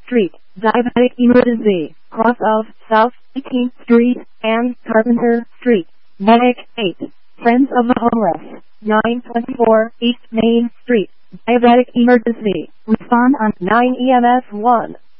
Street, Diabetic Emergency, cross of South 18th Street and Carpenter Street. Medic 8, Friends of the Homeless, 924 East Main Street, Diabetic Emergency. Respond on 9 EMS 1.